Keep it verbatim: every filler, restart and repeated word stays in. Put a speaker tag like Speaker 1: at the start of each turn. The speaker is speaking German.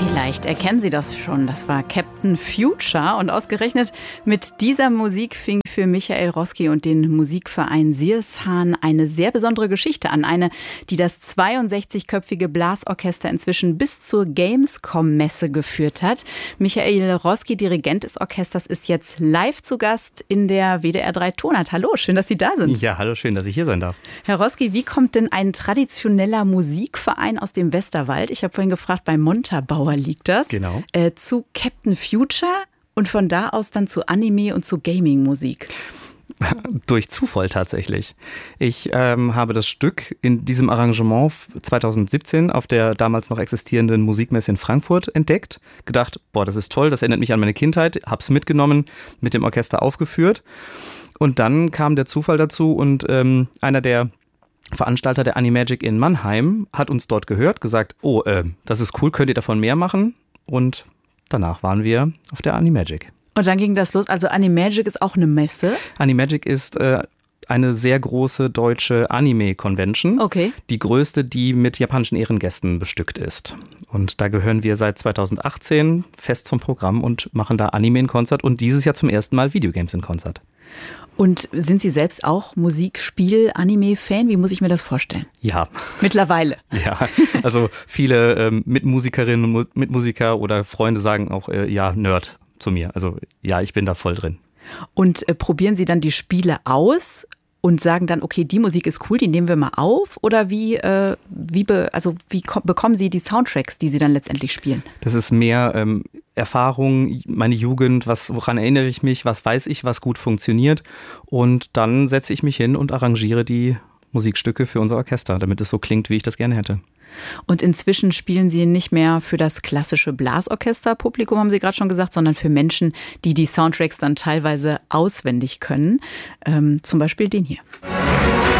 Speaker 1: Vielleicht erkennen Sie das schon, das war Captain Future und ausgerechnet mit dieser Musik fing für Michael Roski und den Musikverein Siershahn eine sehr besondere Geschichte an. Eine, die das zweiundsechzigköpfige Blasorchester inzwischen bis zur Gamescom-Messe geführt hat. Michael Roski, Dirigent des Orchesters, ist jetzt live zu Gast in der W D R drei Tonart. Hallo, schön, dass Sie da sind.
Speaker 2: Ja, hallo, schön, dass ich hier sein darf.
Speaker 1: Herr Roski, wie kommt denn ein traditioneller Musikverein aus dem Westerwald, ich habe vorhin gefragt, bei Montabaur liegt das,
Speaker 2: genau.
Speaker 1: äh, zu Captain Future und von da aus dann zu Anime und zu Gaming-Musik?
Speaker 2: Durch Zufall tatsächlich. Ich ähm, habe das Stück in diesem Arrangement zweitausendsiebzehn auf der damals noch existierenden Musikmesse in Frankfurt entdeckt. Gedacht, boah, das ist toll, das erinnert mich an meine Kindheit. Hab's mitgenommen, mit dem Orchester aufgeführt. Und dann kam der Zufall dazu und ähm, einer der Veranstalter der Animagic in Mannheim hat uns dort gehört, gesagt, oh, äh, das ist cool, könnt ihr davon mehr machen? Und danach waren wir auf der Animagic.
Speaker 1: Und dann ging das los. Also Animagic ist auch eine Messe?
Speaker 2: Animagic ist äh, eine sehr große deutsche Anime-Convention.
Speaker 1: Okay.
Speaker 2: Die größte, die mit japanischen Ehrengästen bestückt ist. Und da gehören wir seit zweitausendachtzehn fest zum Programm und machen da Anime in Konzert und dieses Jahr zum ersten Mal Videogames in Konzert.
Speaker 1: Und sind Sie selbst auch Musikspiel-Anime-Fan? Wie muss ich mir das vorstellen?
Speaker 2: Ja.
Speaker 1: Mittlerweile?
Speaker 2: Ja, also viele ähm, Mitmusikerinnen und Mitmusiker oder Freunde sagen auch, äh, ja, Nerd zu mir. Also ja, ich bin da voll drin.
Speaker 1: Und äh, probieren Sie dann die Spiele aus und sagen dann, okay, die Musik ist cool, die nehmen wir mal auf? Oder wie, äh, wie, be, also wie ko- bekommen Sie die Soundtracks, die Sie dann letztendlich spielen?
Speaker 2: Das ist mehr ähm, Erfahrung, meine Jugend, was, woran erinnere ich mich, was weiß ich, was gut funktioniert. Und dann setze ich mich hin und arrangiere die Musikstücke für unser Orchester, damit es so klingt, wie ich das gerne hätte.
Speaker 1: Und inzwischen spielen Sie nicht mehr für das klassische Blasorchester-Publikum, haben Sie gerade schon gesagt, sondern für Menschen, die die Soundtracks dann teilweise auswendig können. Ähm, zum Beispiel den hier.